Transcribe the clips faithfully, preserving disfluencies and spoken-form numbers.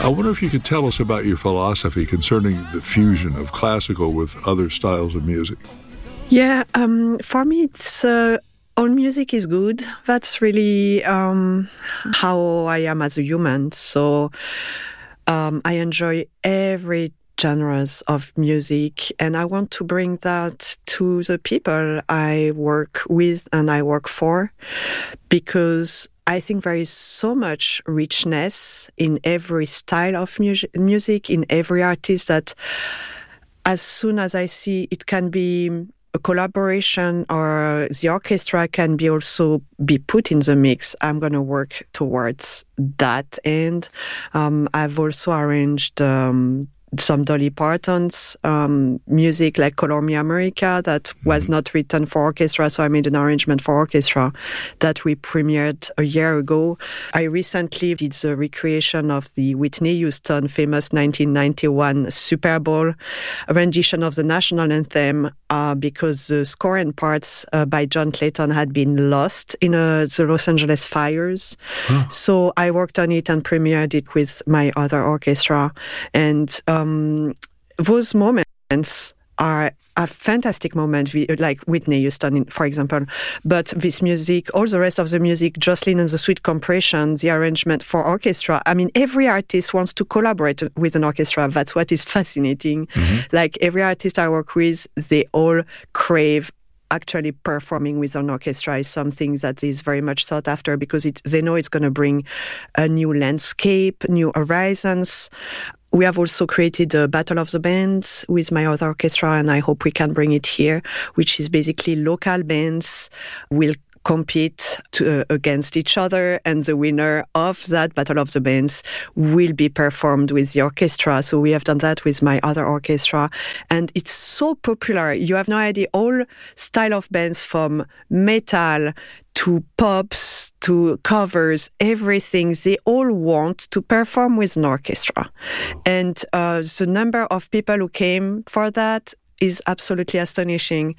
I wonder if you could tell us about your philosophy concerning the fusion of classical with other styles of music. Yeah, um, for me, it's uh, all music is good. That's really um, how I am as a human. So um, I enjoy every genres of music, and I want to bring that to the people I work with and I work for, because I think there is so much richness in every style of mu- music, in every artist, that as soon as I see it can be a collaboration or the orchestra can be also be put in the mix, I'm going to work towards that. And um, I've also arranged um, some Dolly Parton's um, music, like Color Me America, that was mm-hmm. not written for orchestra, so I made an arrangement for orchestra that we premiered a year ago. I recently did the recreation of the Whitney Houston famous nineteen ninety-one Super Bowl rendition of the national anthem uh, because the score and parts uh, by John Clayton had been lost in uh, the Los Angeles fires. Huh. So I worked on it and premiered it with my other orchestra. And Um, those moments are a fantastic moment, like Whitney Houston, for example. But this music, all the rest of the music, Jocelyn and the Sweet Compression, the arrangement for orchestra, I mean, every artist wants to collaborate with an orchestra. That's what is fascinating. Mm-hmm. Like every artist I work with, they all crave actually performing with an orchestra is something that is very much sought after, because it, they know it's going to bring a new landscape, new horizons. We have also created a Battle of the Bands with my other orchestra, and I hope we can bring it here, which is basically local bands will compete to, uh, against each other, and the winner of that Battle of the Bands will be performed with the orchestra. So we have done that with my other orchestra, and it's so popular. You have no idea. All style of bands, from metal to pops, to covers, everything, they all want to perform with an orchestra. And uh, the number of people who came for that is absolutely astonishing.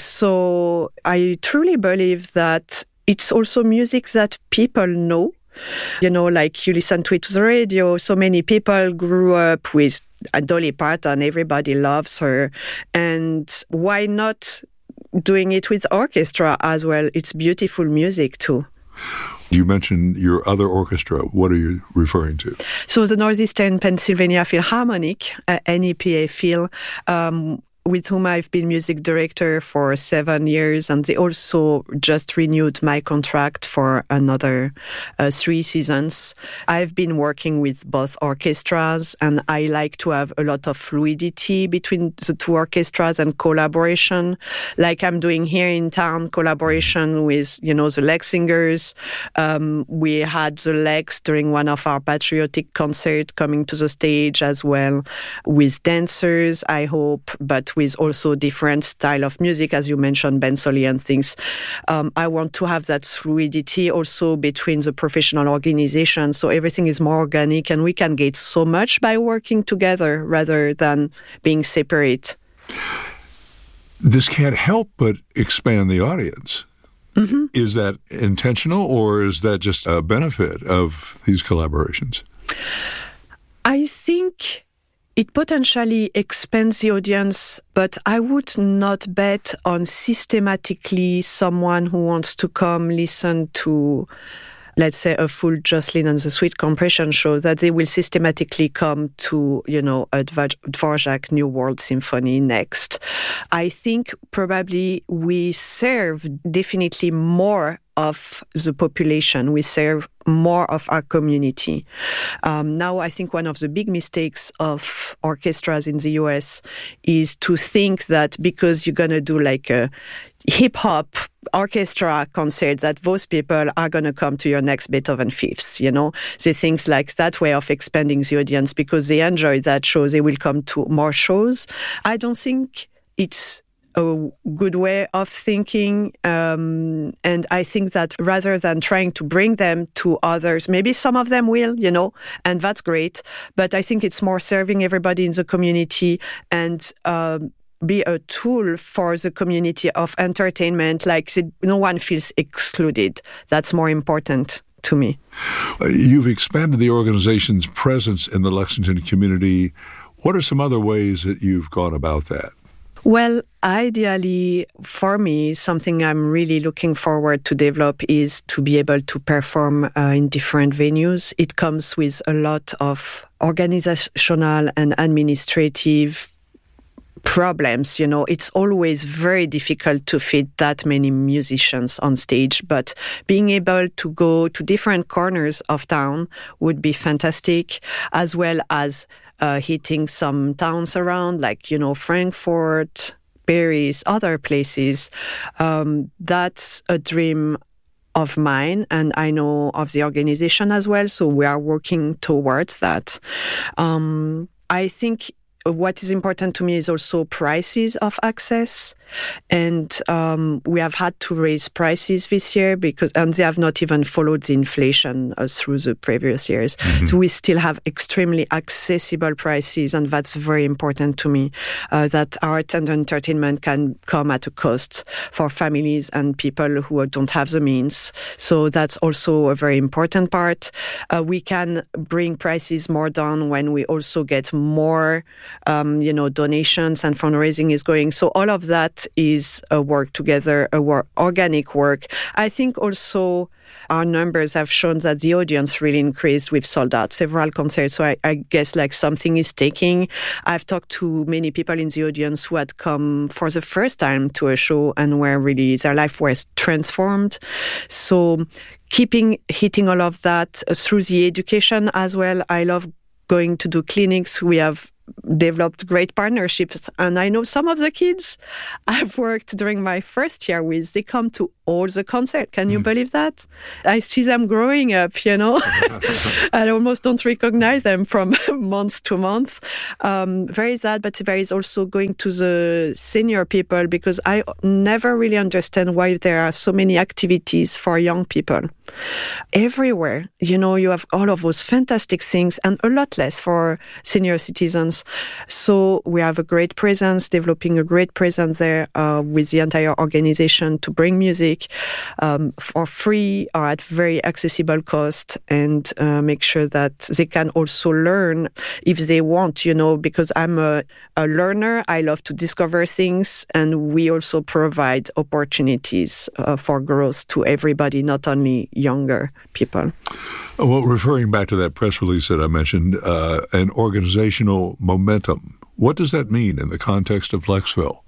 So I truly believe that it's also music that people know. You know, like you listen to it to the radio. So many people grew up with Dolly Parton. Everybody loves her. And why not doing it with orchestra as well? It's beautiful music too. You mentioned your other orchestra. What are you referring to? So the Northeastern Pennsylvania Philharmonic, uh, N E P A Phil, um, with whom I've been music director for seven years, and they also just renewed my contract for another uh, three seasons. I've been working with both orchestras, and I like to have a lot of fluidity between the two orchestras and collaboration, like I'm doing here in town, collaboration with, you know, the Leg Singers. Um, we had the Legs during one of our patriotic concerts coming to the stage as well, with dancers, I hope, but with also different style of music, as you mentioned, Ben Solly and things. Um, I want to have that fluidity also between the professional organizations, so everything is more organic, and we can get so much by working together rather than being separate. This can't help but expand the audience. Mm-hmm. Is that intentional, or is that just a benefit of these collaborations? I think it potentially expands the audience, but I would not bet on systematically someone who wants to come listen to, let's say, a full Jocelyn and the Sweet Compression show, that they will systematically come to, you know, a Dvorak New World Symphony next. I think probably we serve definitely more of the population. We serve more of our community. Um, now, I think one of the big mistakes of orchestras in the U S is to think that because you're going to do like a hip-hop orchestra concert, that those people are going to come to your next Beethoven Fifths, you know? They think like that way of expanding the audience because they enjoy that show, they will come to more shows. I don't think it's a good way of thinking. Um, and I think that rather than trying to bring them to others, maybe some of them will, you know, and that's great. But I think it's more serving everybody in the community and um, be a tool for the community of entertainment. Like no one feels excluded. That's more important. to me. Uh, you've expanded the organization's presence in the Lexington community. What are some other ways that you've gone about that? Well, ideally, for me, something I'm really looking forward to develop is to be able to perform uh, in different venues. It comes with a lot of organizational and administrative problems. You know, it's always very difficult to fit that many musicians on stage, but being able to go to different corners of town would be fantastic, as well as Uh, hitting some towns around, like, you know, Frankfurt, Paris, other places. Um, that's a dream of mine, and I know of the organization as well, so we are working towards that. Um, I think what is important to me is also prices of access. And um, we have had to raise prices this year because, and they have not even followed the inflation uh, through the previous years. Mm-hmm. So we still have extremely accessible prices, and that's very important to me, uh, that art and entertainment can come at a cost for families and people who don't have the means. So that's also a very important part. Uh, we can bring prices more down when we also get more, um, you know, donations and fundraising is going. So all of that is a work together, a work, organic work. I think also our numbers have shown that the audience really increased. We've sold out several concerts, so I, I guess like something is taking. I've talked to many people in the audience who had come for the first time to a show and where really their life was transformed. So keeping hitting all of that through the education as well. I love going to do clinics. We have developed great partnerships, and I know some of the kids I've worked during my first year with, they come to all the concerts. Can you mm. believe that? I see them growing up, you know. I almost don't recognize them from month to month. Um, very sad, but there is also going to the senior people, because I never really understand why there are so many activities for young people. Everywhere, you know, you have all of those fantastic things and a lot less for senior citizens. So we have a great presence, developing a great presence there uh, with the entire organization to bring music um, for free or at very accessible cost, and uh, make sure that they can also learn if they want, you know, because I'm a, a learner. I love to discover things, and we also provide opportunities uh, for growth to everybody, not only younger people. Well, referring back to that press release that I mentioned, uh, an organizational momentum, what does that mean in the context of Lexville?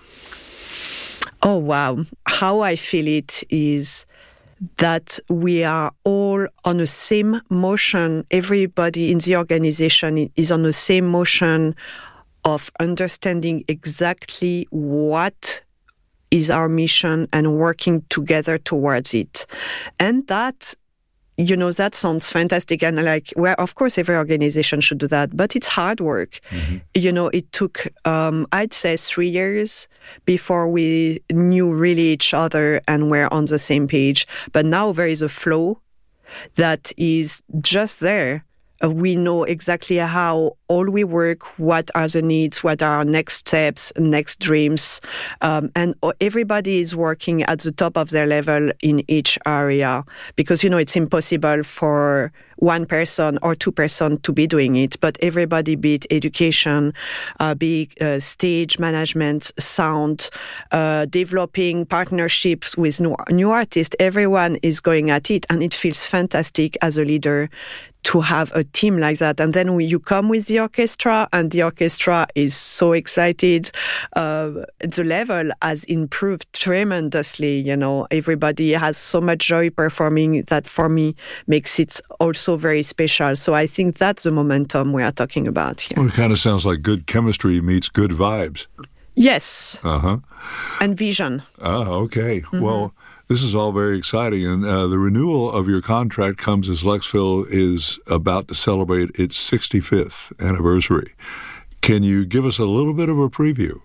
Oh, wow. How I feel it is that we are all on the same motion. Everybody in the organization is on the same motion of understanding exactly what is our mission and working together towards it. And that, you know, that sounds fantastic. And like, well, of course, every organization should do that, but it's hard work. Mm-hmm. You know, it took, um, I'd say, three years before we knew really each other and were on the same page. But now there is a flow that is just there. Uh, we know exactly how all we work, what are the needs, what are our next steps, next dreams. Um, and everybody is working at the top of their level in each area, because, you know, it's impossible for one person or two person to be doing it, but everybody, be it education, uh, be it uh, stage management, sound, uh, developing partnerships with new, new artists, everyone is going at it, and it feels fantastic as a leader to have a team like that. And then we, you come with the orchestra, and the orchestra is so excited. Uh, the level has improved tremendously. You know, everybody has so much joy performing that, for me, makes it also very special. So I think that's the momentum we are talking about here. Well, it kind of sounds like good chemistry meets good vibes. Yes. Uh-huh. And vision. Ah, okay. Mm-hmm. Well, this is all very exciting, and uh, the renewal of your contract comes as Lexville is about to celebrate its sixty-fifth anniversary. Can you give us a little bit of a preview?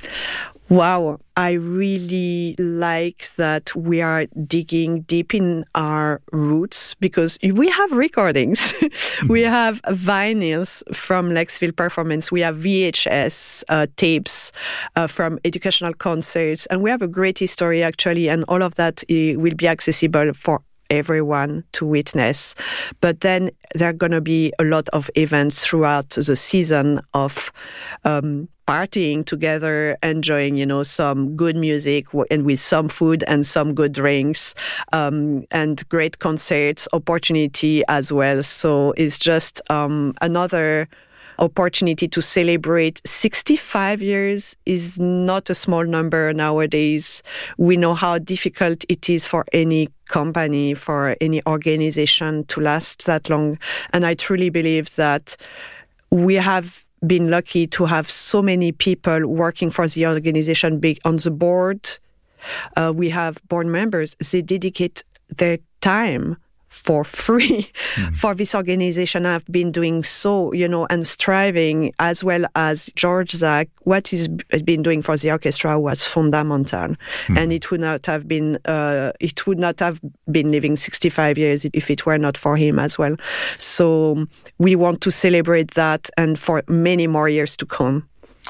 Wow, I really like that we are digging deep in our roots, because we have recordings. We have vinyls from Lexville Performance. We have V H S uh, tapes uh, from educational concerts. And we have a great history, actually, and all of that uh, will be accessible for everyone to witness. But then there are going to be a lot of events throughout the season of um, partying together, enjoying, you know, some good music and with some food and some good drinks, um, and great concerts, opportunity as well. So it's just um, another opportunity to celebrate. sixty-five years is not a small number nowadays. We know how difficult it is for any company, for any organization to last that long. And I truly believe that we have been lucky to have so many people working for the organization big on the board. Uh, we have board members. They dedicate their time for free mm. for this organization. I've been doing so, you know, and striving, as well as George Zach. What he's been doing for the orchestra was fundamental, mm. and it would not have been uh, it would not have been living sixty-five years if it were not for him as well. So we want to celebrate that, and for many more years to come.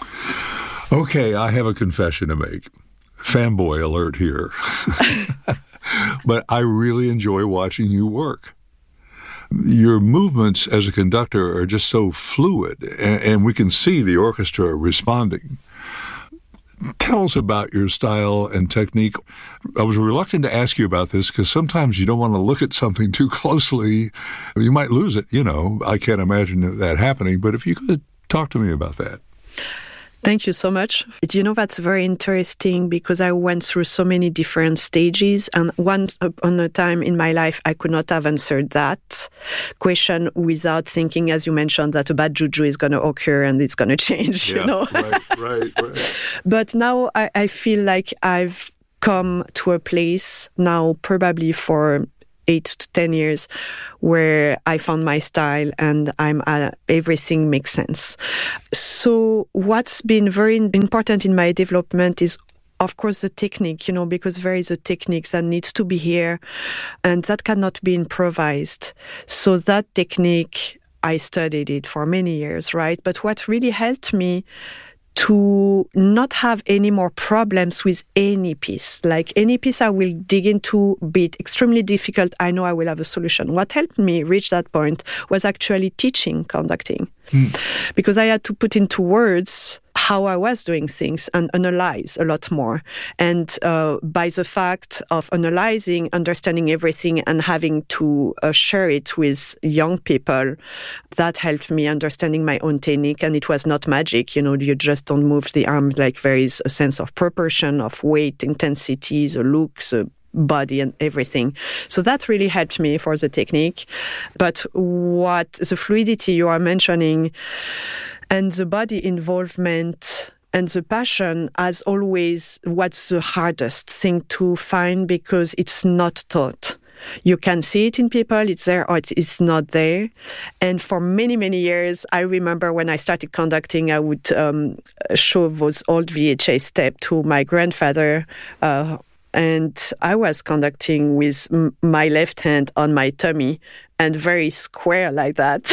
Okay, I have a confession to make. Fanboy alert here. But I really enjoy watching you work. Your movements as a conductor are just so fluid, and, and we can see the orchestra responding. Tell us about your style and technique. I was reluctant to ask you about this because sometimes you don't want to look at something too closely. You might lose it, you know. I can't imagine that happening, but if you could talk to me about that. Thank you so much. You know, that's very interesting because I went through so many different stages, and once upon a time in my life, I could not have answered that question without thinking, as you mentioned, that a bad juju is going to occur and it's going to change, yeah, you know. right, right, right. But now I, I feel like I've come to a place now, probably for eight to ten years, where I found my style and I'm uh, everything makes sense. So what's been very important in my development is, of course, the technique, you know, because there is a technique that needs to be here and that cannot be improvised. So that technique, I studied it for many years, right? But what really helped me to not have any more problems with any piece. Like any piece I will dig into, be it extremely difficult, I know I will have a solution. What helped me reach that point was actually teaching conducting. Mm. Because I had to put into words how I was doing things and analyze a lot more. And uh, by the fact of analyzing, understanding everything and having to uh, share it with young people, that helped me understanding my own technique. And it was not magic, you know, you just don't move the arm. Like there is a sense of proportion, of weight, intensity, the look, the body and everything. So that really helped me for the technique. But what the fluidity you are mentioning and the body involvement and the passion, as always, what's the hardest thing to find because it's not taught. You can see it in people, it's there or it's not there. And for many, many years, I remember when I started conducting, I would um, show those old V H S tapes to my grandfather, uh, and I was conducting with m- my left hand on my tummy and very square like that.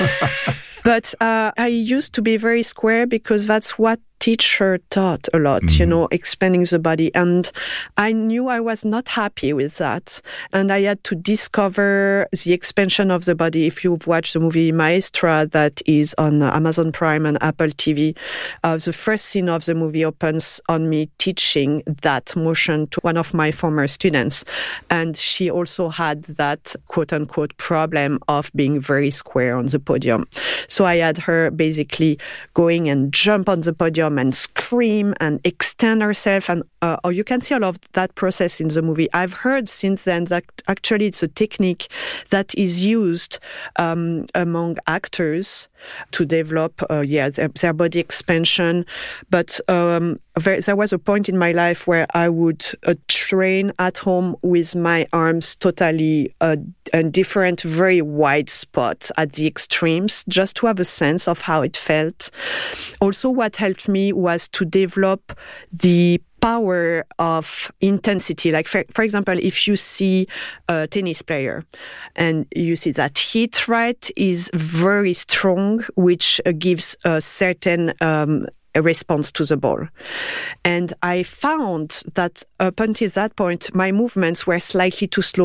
But uh, I used to be very square because that's what teacher taught a lot, mm-hmm. you know, expanding the body. And I knew I was not happy with that. And I had to discover the expansion of the body. If you've watched the movie Maestra that is on Amazon Prime and Apple T V, uh, the first scene of the movie opens on me teaching that motion to one of my former students. And she also had that quote unquote problem of being very square on the podium. So I had her basically going and jump on the podium and scream and extend herself. And uh, or you can see all of that process in the movie. I've heard since then that actually it's a technique that is used um, among actors to develop uh, yeah, their, their body expansion. But um, there, there was a point in my life where I would uh, train at home with my arms totally uh, a different, very wide spot at the extremes, just to have a sense of how it felt. Also, what helped me was to develop the power of intensity. Like, for, for example, if you see a tennis player and you see that hit right is very strong, which uh, gives a certain um, a response to the ball. And I found that up until that point, my movements were slightly too slow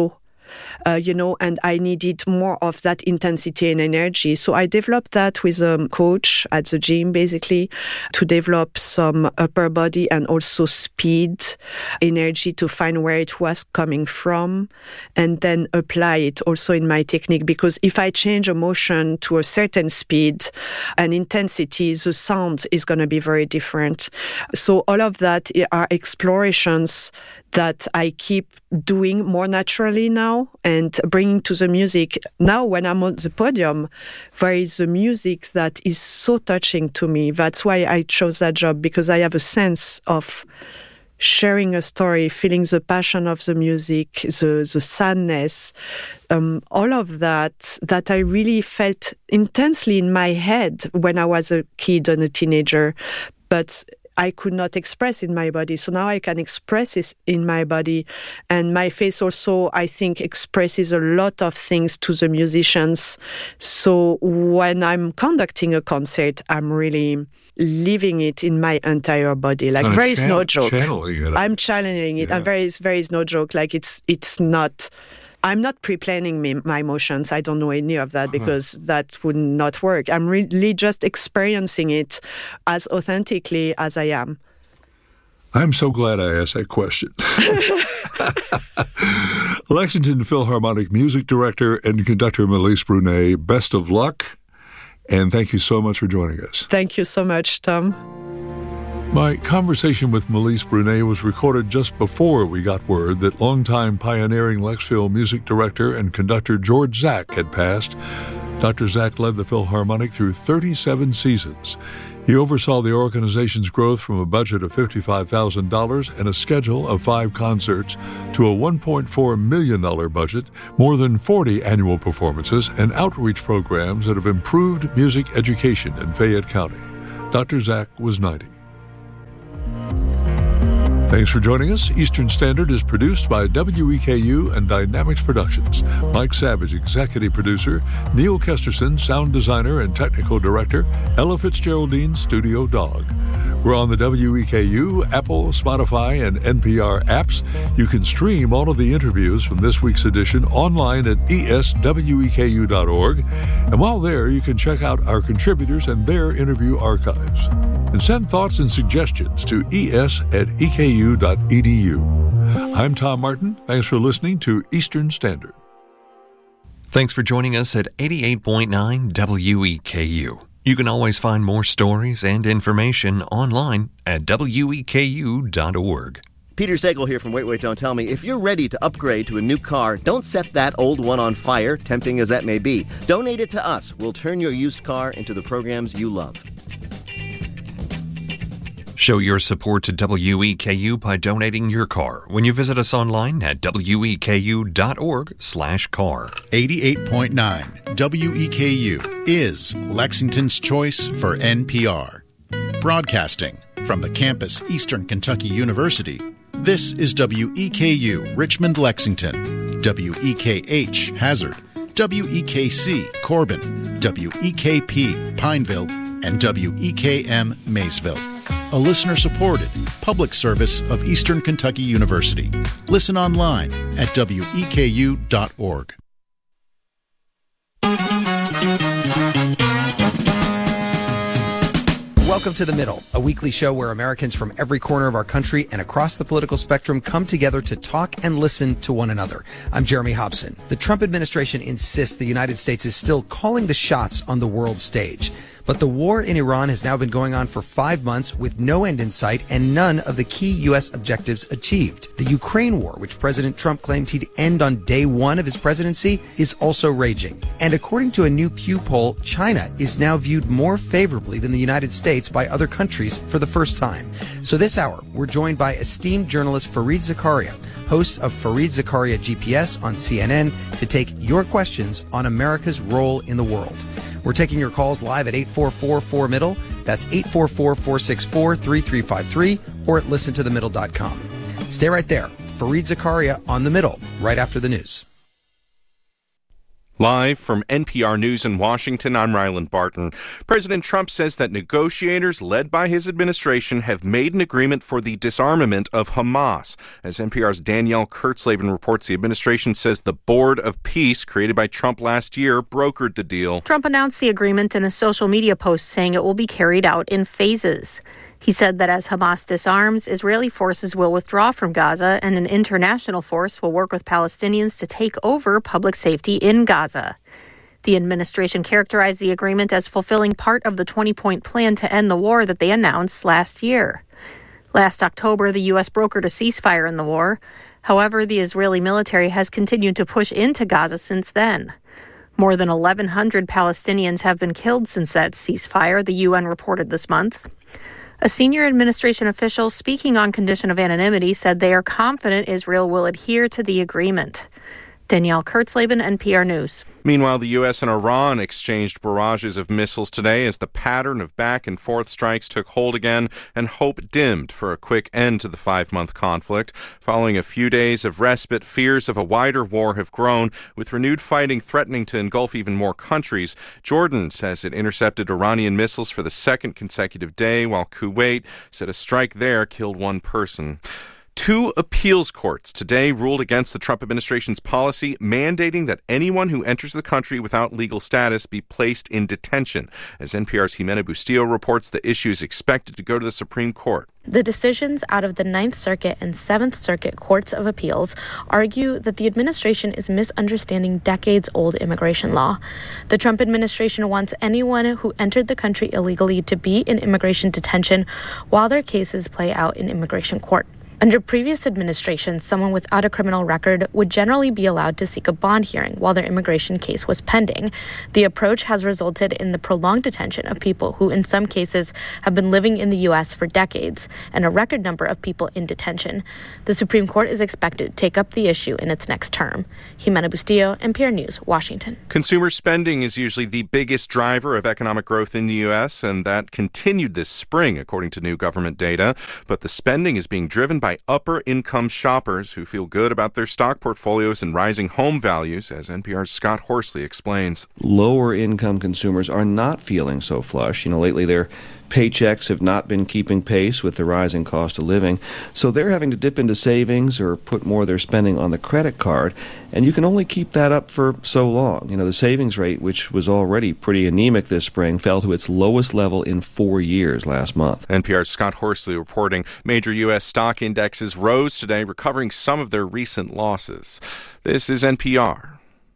uh, you know, and I needed more of that intensity and energy. So I developed that with a coach at the gym, basically, to develop some upper body and also speed, energy to find where it was coming from, and then apply it also in my technique. Because if I change a motion to a certain speed and intensity, the sound is going to be very different. So all of that are explorations that I keep doing more naturally now and bringing to the music. Now, when I'm on the podium, there is a music that is so touching to me. That's why I chose that job, because I have a sense of sharing a story, feeling the passion of the music, the, the sadness, um, all of that, that I really felt intensely in my head when I was a kid and a teenager. But I could not express in my body. So now I can express it in my body. And my face also, I think, expresses a lot of things to the musicians. So when I'm conducting a concert, I'm really living it in my entire body. Like, there is no joke. I'm channeling it. Yeah. And there is, there is no joke. Like, it's, it's not... I'm not pre-planning me, my emotions. I don't know any of that, because uh-huh. that would not work. I'm really just experiencing it as authentically as I am. I'm so glad I asked that question. Lexington Philharmonic Music Director and Conductor Melisse Brunet, best of luck, and thank you so much for joining us. Thank you so much, Tom. My conversation with Melisse Brunet was recorded just before we got word that longtime pioneering Lexphil music director and conductor George Zak had passed. Doctor Zak led the Philharmonic through thirty-seven seasons. He oversaw the organization's growth from a budget of fifty-five thousand dollars and a schedule of five concerts to a one point four million dollars budget, more than forty annual performances, and outreach programs that have improved music education in Fayette County. Doctor Zak was ninety. Thanks for joining us. Eastern Standard is produced by W E K U and Dynamics Productions. Mike Savage, executive producer. Neil Kesterson, sound designer and technical director. Ella Fitzgeraldine, studio dog. We're on the W E K U, Apple, Spotify, and N P R apps. You can stream all of the interviews from this week's edition online at E S W E K U dot org. And while there, you can check out our contributors and their interview archives. And send thoughts and suggestions to es at e k u dot e d u. I'm Tom Martin. Thanks for listening to Eastern Standard. Thanks for joining us at eighty-eight point nine W E K U. You can always find more stories and information online at w e k u dot org. Peter Sagal here from Wait, Wait, Don't Tell Me. If you're ready to upgrade to a new car, don't set that old one on fire, tempting as that may be. Donate it to us. We'll turn your used car into the programs you love. Show your support to W E K U by donating your car when you visit us online at w e k u dot org slash car. eighty-eight point nine W E K U is Lexington's choice for N P R. Broadcasting from the campus Eastern Kentucky University, this is W E K U Richmond, Lexington, W E K H Hazard, W E K C Corbin, W E K P Pineville, and W E K M Maysville. A listener-supported public service of Eastern Kentucky University. Listen online at w e k u dot org. Welcome to The Middle, a weekly show where Americans from every corner of our country and across the political spectrum come together to talk and listen to one another. I'm Jeremy Hobson. The Trump administration insists the United States is still calling the shots on the world stage. But the war in Iran has now been going on for five months with no end in sight and none of the key U S objectives achieved. The Ukraine war, which President Trump claimed he'd end on day one of his presidency, is also raging. And according to a new Pew poll, China is now viewed more favorably than the United States by other countries for the first time. So this hour, we're joined by esteemed journalist Fareed Zakaria, host of Fareed Zakaria G P S on C N N, to take your questions on America's role in the world. We're taking your calls live at eight four four, four middle. That's eight four four, four six four, three three five three or at listen to the middle dot com. Stay right there. Fareed Zakaria on The Middle, right after the news. Live from N P R News in Washington, I'm Ryland Barton. President Trump says that negotiators led by his administration have made an agreement for the disarmament of Hamas. As N P R's Danielle Kurtzleben reports, the administration says the Board of Peace, created by Trump last year, brokered the deal. Trump announced the agreement in a social media post saying it will be carried out in phases. He said that as Hamas disarms, Israeli forces will withdraw from Gaza and an international force will work with Palestinians to take over public safety in Gaza. The administration characterized the agreement as fulfilling part of the twenty-point plan to end the war that they announced last year. Last October, the U S brokered a ceasefire in the war. However, the Israeli military has continued to push into Gaza since then. More than eleven hundred Palestinians have been killed since that ceasefire, the U N reported this month. A senior administration official speaking on condition of anonymity said they are confident Israel will adhere to the agreement. Danielle Kurtzleben, N P R News. Meanwhile, the U S and Iran exchanged barrages of missiles today as the pattern of back-and-forth strikes took hold again and hope dimmed for a quick end to the five-month conflict. Following a few days of respite, fears of a wider war have grown, with renewed fighting threatening to engulf even more countries. Jordan says it intercepted Iranian missiles for the second consecutive day, while Kuwait said a strike there killed one person. Two appeals courts today ruled against the Trump administration's policy mandating that anyone who enters the country without legal status be placed in detention. As N P R's Jimena Bustillo reports, the issue is expected to go to the Supreme Court. The decisions out of the Ninth Circuit and Seventh Circuit Courts of Appeals argue that the administration is misunderstanding decades-old immigration law. The Trump administration wants anyone who entered the country illegally to be in immigration detention while their cases play out in immigration court. Under previous administrations, someone without a criminal record would generally be allowed to seek a bond hearing while their immigration case was pending. The approach has resulted in the prolonged detention of people who, in some cases, have been living in the U S for decades, and a record number of people in detention. The Supreme Court is expected to take up the issue in its next term. Jimena Bustillo, N P R News, Washington. Consumer spending is usually the biggest driver of economic growth in the U S, and that continued this spring, according to new government data. But the spending is being driven by by upper-income shoppers who feel good about their stock portfolios and rising home values, as N P R's Scott Horsley explains. Lower-income consumers are not feeling so flush. You know, lately their paychecks have not been keeping pace with the rising cost of living, so they're having to dip into savings or put more of their spending on the credit card, and you can only keep that up for so long. You know, the savings rate, which was already pretty anemic this spring, fell to its lowest level in four years last month. N P R's Scott Horsley reporting major U S stock indexes rose today, recovering some of their recent losses. This is N P R.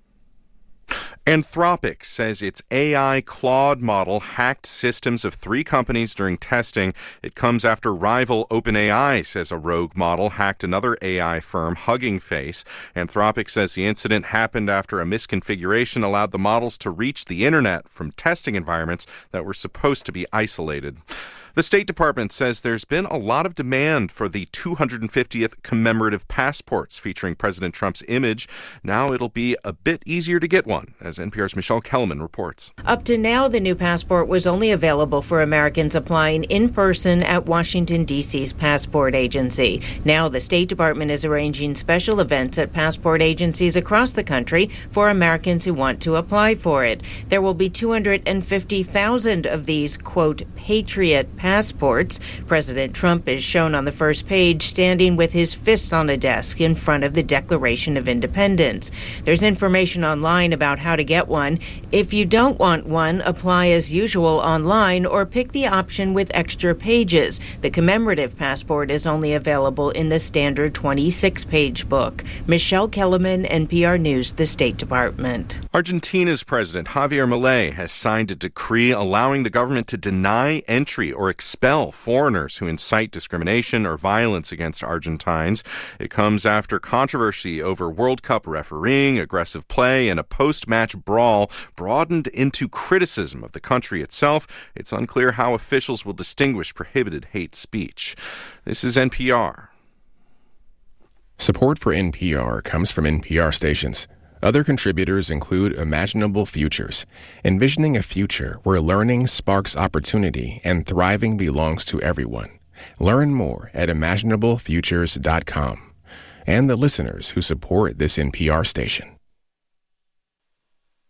Anthropic says its A I Claude model hacked systems of three companies during testing. It comes after rival OpenAI says a rogue model hacked another A I firm, Hugging Face. Anthropic says the incident happened after a misconfiguration allowed the models to reach the internet from testing environments that were supposed to be isolated. The State Department says there's been a lot of demand for the two hundred fiftieth commemorative passports featuring President Trump's image. Now it'll be a bit easier to get one, as N P R's Michelle Kellerman reports. Up to now, the new passport was only available for Americans applying in person at Washington, D C's passport agency. Now the State Department is arranging special events at passport agencies across the country for Americans who want to apply for it. There will be two hundred fifty thousand of these, quote, Patriot passports. President Trump is shown on the first page standing with his fists on a desk in front of the Declaration of Independence. There's information online about how to get one. If you don't want one, apply as usual online or pick the option with extra pages. The commemorative passport is only available in the standard twenty-six page book. Michelle Kellerman, N P R News, the State Department. Argentina's President Javier Milei has signed a decree allowing the government to deny entry or expel foreigners who incite discrimination or violence against Argentines. It comes after controversy over World Cup refereeing, aggressive play, and a post-match brawl broadened into criticism of the country itself. It's unclear how officials will distinguish prohibited hate speech. This is N P R. Support for N P R comes from N P R stations. Other contributors include Imaginable Futures, envisioning a future where learning sparks opportunity and thriving belongs to everyone. Learn more at imaginable futures dot com. And the listeners who support this N P R station.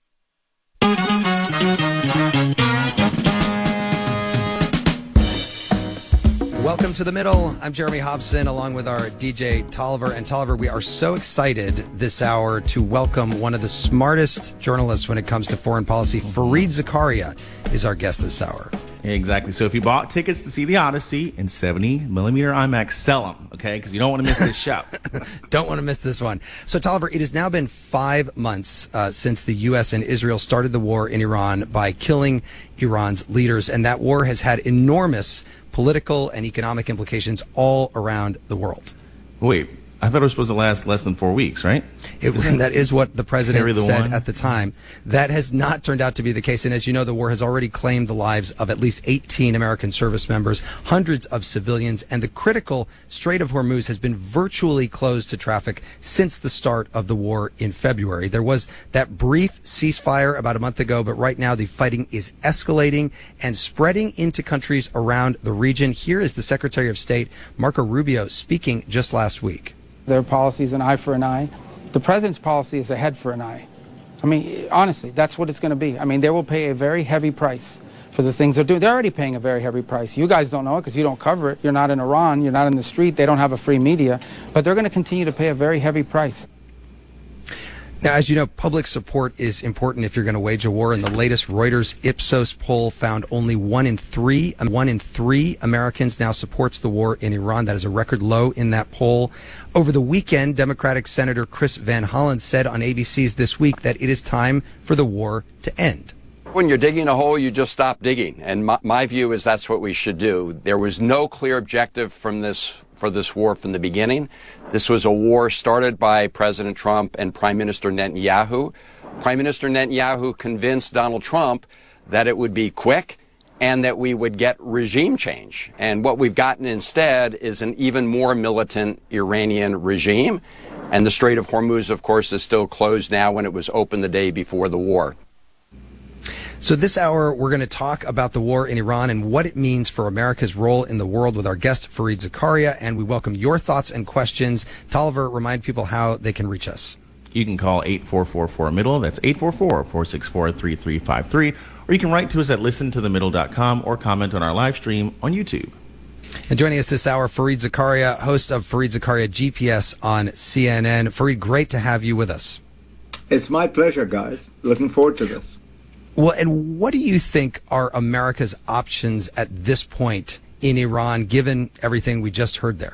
Welcome to The Middle. I'm Jeremy Hobson, along with our D J Tolliver. And Tolliver, we are so excited this hour to welcome one of the smartest journalists when it comes to foreign policy. Fareed Zakaria is our guest this hour. Exactly. So if you bought tickets to see The Odyssey in seventy millimeter IMAX, sell them, okay? Because you don't want to miss this show. Don't want to miss this one. So, Tolliver, it has now been five months uh, since the U S and Israel started the war in Iran by killing Iran's leaders, and that war has had enormous political and economic implications all around the world. Wait, I thought it was supposed to last less than four weeks, right? It, that is what the president the said one? at the time. That has not turned out to be the case. And as you know, the war has already claimed the lives of at least eighteen American service members, hundreds of civilians, and the critical Strait of Hormuz has been virtually closed to traffic since the start of the war in February. There was that brief ceasefire about a month ago, but right now the fighting is escalating and spreading into countries around the region. Here is the Secretary of State, Marco Rubio, speaking just last week. Their policy is an eye for an eye. The president's policy is a head for an eye. I mean, honestly, that's what it's going to be. I mean, they will pay a very heavy price for the things they're doing. They're already paying a very heavy price. You guys don't know it because you don't cover it. You're not in Iran. You're not in the street. They don't have a free media. But they're going to continue to pay a very heavy price. Now, as you know, public support is important if you're going to wage a war. And the latest Reuters Ipsos poll found only one in three, one in three Americans now supports the war in Iran. That is a record low in that poll. Over the weekend, Democratic Senator Chris Van Hollen said on A B C's This Week that it is time for the war to end. When you're digging a hole, you just stop digging. And my, my view is that's what we should do. There was no clear objective from this for this war from the beginning. This was a war started by President Trump and Prime Minister Netanyahu. Prime Minister Netanyahu convinced Donald Trump that it would be quick and that we would get regime change. And what we've gotten instead is an even more militant Iranian regime. And the Strait of Hormuz, of course, is still closed now when it was open the day before the war. So this hour, we're going to talk about the war in Iran and what it means for America's role in the world with our guest, Fareed Zakaria, and we welcome your thoughts and questions. Tolliver, remind people how they can reach us. You can call eight four four four middle. That's eight four four, four six four, three three five three. Or you can write to us at listen to the middle dot com or comment on our live stream on YouTube. And joining us this hour, Fareed Zakaria, host of Fareed Zakaria G P S on C N N. Fareed, great to have you with us. It's my pleasure, guys. Looking forward to this. Well, and what do you think are America's options at this point in Iran, given everything we just heard there?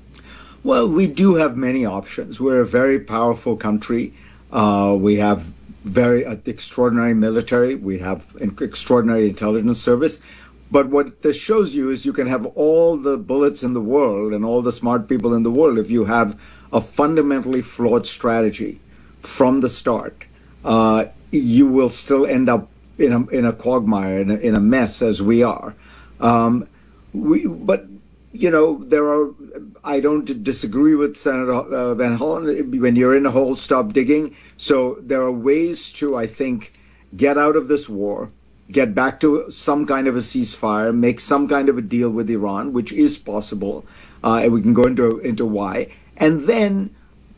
Well, we do have many options. We're a very powerful country. Uh, we have very uh, extraordinary military. We have an extraordinary intelligence service. But what this shows you is you can have all the bullets in the world and all the smart people in the world if you have a fundamentally flawed strategy from the start. Uh, you will still end up in a in a quagmire, in a, in a mess, as we are. Um, we, but you know, there are. I don't disagree with Senator uh, Van Hollen. When you're in a hole, stop digging. So there are ways to, I think, get out of this war, get back to some kind of a ceasefire, make some kind of a deal with Iran, which is possible, uh, and we can go into into why, and then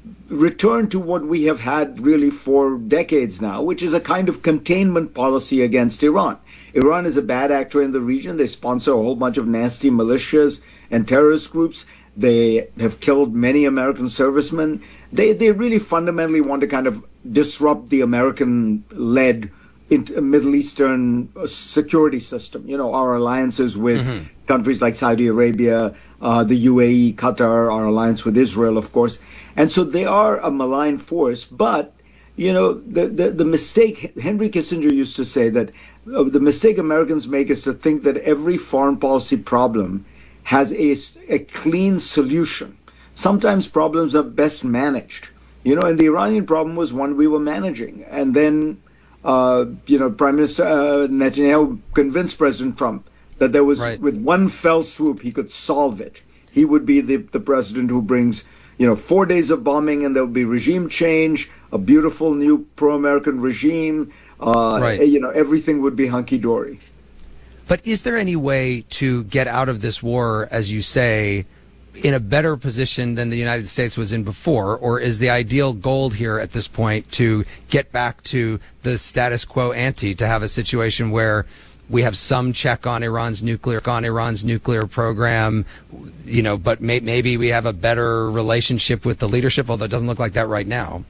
return to what we have had really for decades now, which is a kind of containment policy against Iran. Iran is a bad actor in the region. They sponsor a whole bunch of nasty militias and terrorist groups. They have killed many American servicemen. They they really fundamentally want to kind of disrupt the American-led Middle Eastern security system. You know, our alliances with mm-hmm. countries like Saudi Arabia, uh, the U A E, Qatar, our alliance with Israel, of course. And so they are a malign force. But, you know, the, the, the mistake, Henry Kissinger used to say that uh, the mistake Americans make is to think that every foreign policy problem has a, a clean solution. Sometimes problems are best managed. You know, and the Iranian problem was one we were managing. And then, uh, you know, Prime Minister uh, Netanyahu convinced President Trump that there was, right. with one fell swoop, he could solve it. He would be the, the president who brings, you know, four days of bombing and there will be regime change, a beautiful new pro-American regime. Uh, right. You know, everything would be hunky-dory. But is there any way to get out of this war, as you say, in a better position than the United States was in before? Or is the ideal goal here at this point to get back to the status quo ante, to have a situation where we have some check on Iran's nuclear on Iran's nuclear program, you know, but may, maybe we have a better relationship with the leadership, although it doesn't look like that right now.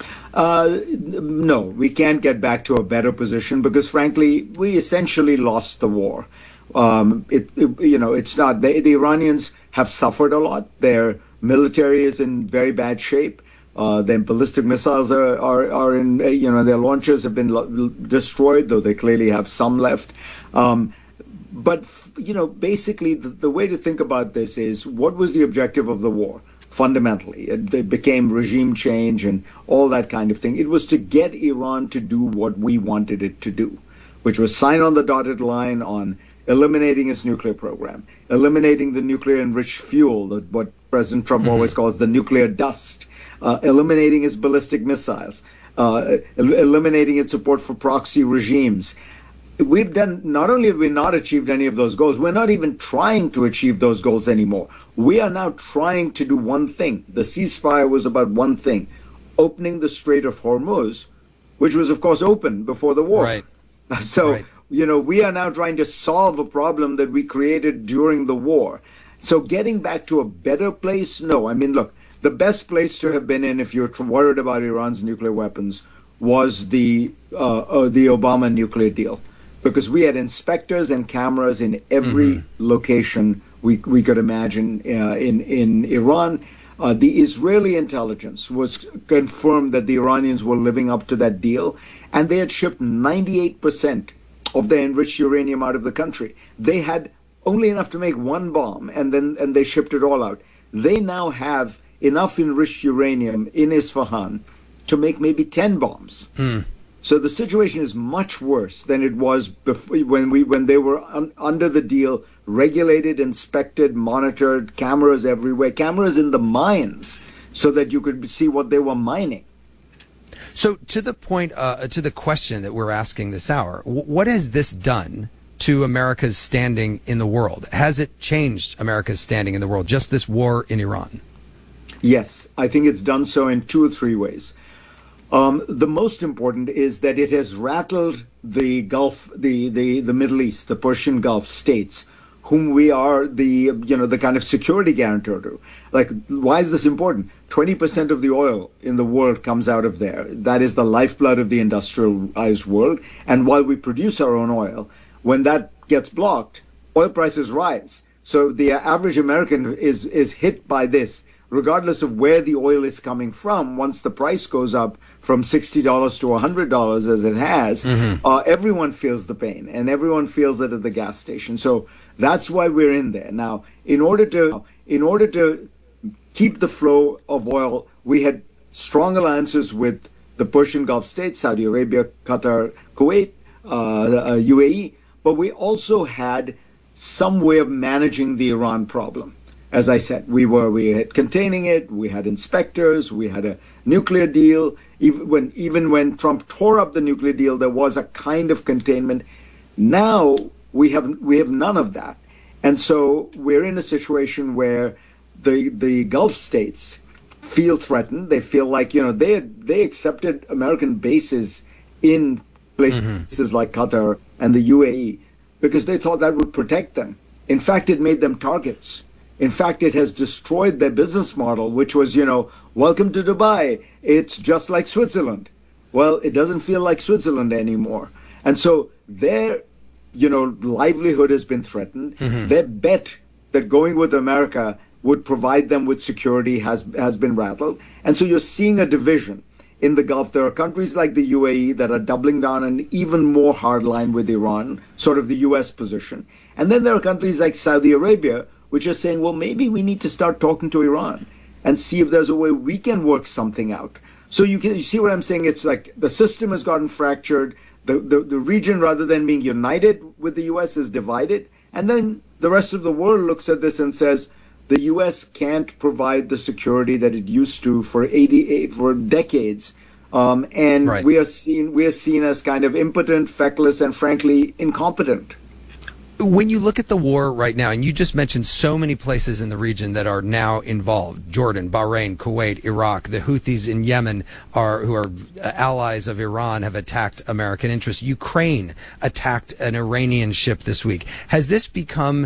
Uh, no, we can't get back to a better position because, frankly, we essentially lost the war. Um, it, it, you know, it's not they, the Iranians have suffered a lot. Their military is in very bad shape. Uh, their ballistic missiles are, are, are in, you know, their launchers have been lo- destroyed, though they clearly have some left. Um, but, you know, basically the, the way to think about this is what was the objective of the war? Fundamentally, it, it became regime change and all that kind of thing. It was to get Iran to do what we wanted it to do, which was sign on the dotted line on eliminating its nuclear program, eliminating the nuclear-enriched fuel, what President Trump mm-hmm. always calls the nuclear dust, uh, eliminating its ballistic missiles, uh, el- eliminating its support for proxy regimes. We've done, not only have we not achieved any of those goals, we're not even trying to achieve those goals anymore. We are now trying to do one thing. The ceasefire was about one thing, opening the Strait of Hormuz, which was, of course, open before the war. Right. So, right. you know, we are now trying to solve a problem that we created during the war. So getting back to a better place, no. I mean, look, the best place to have been in if you're worried about Iran's nuclear weapons was the uh, uh, the Obama nuclear deal, because we had inspectors and cameras in every mm-hmm. location we we could imagine uh, in in Iran. Uh, the Israeli intelligence was confirmed that the Iranians were living up to that deal, and they had shipped ninety-eight percent of their enriched uranium out of the country. They had only enough to make one bomb, and then and they shipped it all out. They now have enough enriched uranium in Isfahan to make maybe ten bombs. Mm. So the situation is much worse than it was before, when we when they were un, under the deal, regulated, inspected, monitored, cameras everywhere, cameras in the mines, so that you could see what they were mining. So to the point, uh, to the question that we're asking this hour, w- what has this done to America's standing in the world? Has it changed America's standing in the world, just this war in Iran? Yes, I think it's done so in two or three ways. Um, the most important is that it has rattled the Gulf, the, the, the Middle East, the Persian Gulf states, whom we are the, you know, the kind of security guarantor to. Like, why is this important? twenty percent of the oil in the world comes out of there. That is the lifeblood of the industrialized world. And while we produce our own oil, when that gets blocked, oil prices rise. So the average American is, is hit by this, regardless of where the oil is coming from. Once the price goes up from sixty dollars to one hundred dollars, as it has, mm-hmm. uh, everyone feels the pain, and everyone feels it at the gas station. So that's why we're in there. Now, in order to in order to keep the flow of oil, we had strong alliances with the Persian Gulf states, Saudi Arabia, Qatar, Kuwait, uh, uh, U A E, but we also had some way of managing the Iran problem. As I said, we were we had containing it. We had inspectors. We had a nuclear deal. Even when even when Trump tore up the nuclear deal, there was a kind of containment. Now we have we have none of that, and so we're in a situation where the the Gulf states feel threatened. They feel like, you know, they they accepted American bases in places mm-hmm. like Qatar and the U A E because they thought that would protect them. In fact, it made them targets. In fact, it has destroyed their business model, which was, you know, welcome to Dubai. It's just like Switzerland. Well, it doesn't feel like Switzerland anymore. And so their, you know, livelihood has been threatened. Mm-hmm. Their bet that going with America would provide them with security has has been rattled. And so you're seeing a division in the Gulf. There are countries like the U A E that are doubling down an even more hard line with Iran, sort of the U S position. And then there are countries like Saudi Arabia, which are saying, well, maybe we need to start talking to Iran and see if there's a way we can work something out. So you can you see what I'm saying? It's like the system has gotten fractured. The, the, the region, rather than being united with the U S, is divided. And then the rest of the world looks at this and says, the U S can't provide the security that it used to for eighty for decades. Um, and right. we are seen we are seen as kind of impotent, feckless, and frankly incompetent. When you look at the war right now, and you just mentioned so many places in the region that are now involved, Jordan, Bahrain, Kuwait, Iraq, the Houthis in Yemen, are who are allies of Iran, have attacked American interests. Ukraine attacked an Iranian ship this week. Has this become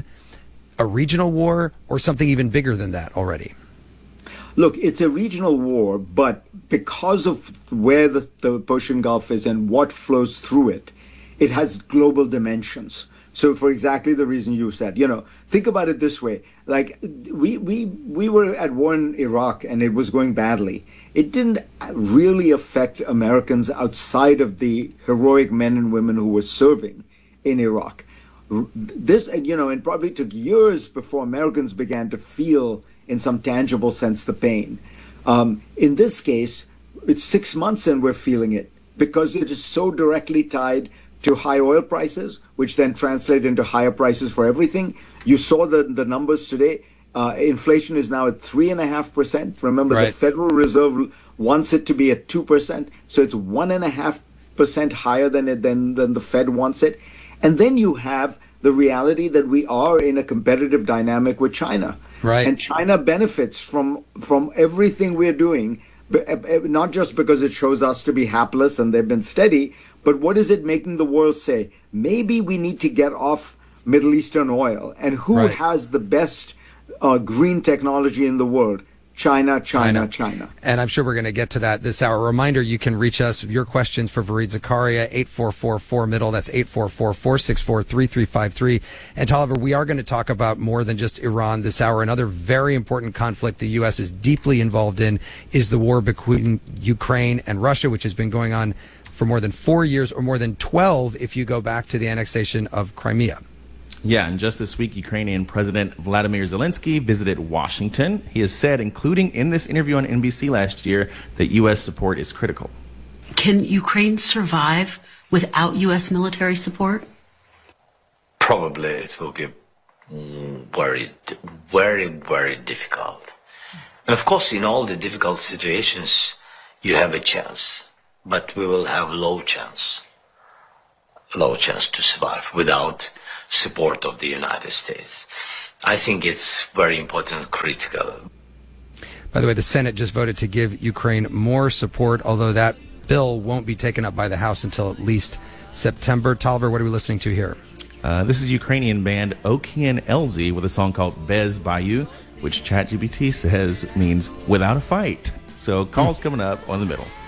a regional war or something even bigger than that already? Look, it's a regional war, but because of where the, the Persian Gulf is and what flows through it, it has global dimensions. So for exactly the reason you said, you know, think about it this way. Like we, we, we were at war in Iraq and it was going badly. It didn't really affect Americans outside of the heroic men and women who were serving in Iraq. This, you know, it probably took years before Americans began to feel in some tangible sense the pain. Um, in this case, it's six months and we're feeling it because it is so directly tied to high oil prices, which then translate into higher prices for everything. You saw the, the numbers today. Uh, inflation is now at three and a half percent. Remember, right. The Federal Reserve wants it to be at two percent. So it's one and a half percent higher than it than, than the Fed wants it. And then you have the reality that we are in a competitive dynamic with China. Right. And China benefits from from everything we're doing, not just because it shows us to be hapless and they've been steady, but what is it making the world say? Maybe we need to get off Middle Eastern oil. And who right. has the best uh, green technology in the world? China, China, China, China. And I'm sure we're going to get to that this hour. Reminder, you can reach us with your questions for Fareed Zakaria, eight four four four middle. That's eight four four, four six four, three three five three. And Tolliver, we are going to talk about more than just Iran this hour. Another very important conflict the U S is deeply involved in is the war between Ukraine and Russia, which has been going on for more than four years or more than twelve if you go back to the annexation of Crimea. Yeah, and just this week, Ukrainian President Vladimir Zelensky visited Washington. He has said, including in this interview on N B C last year, that U S support is critical. Can Ukraine survive without U S military support? Probably it will be very, very, very difficult. And of course, in all the difficult situations, you have a chance, but we will have low chance, low chance to survive without support of the United States. I think it's very important, critical. By the way, the Senate just voted to give Ukraine more support, although that bill won't be taken up by the House until at least September. Tolliver, what are we listening to here? Uh, this is Ukrainian band Okean Elzy with a song called Bez Bayu, which ChatGPT says means without a fight. So calls coming up on The Middle.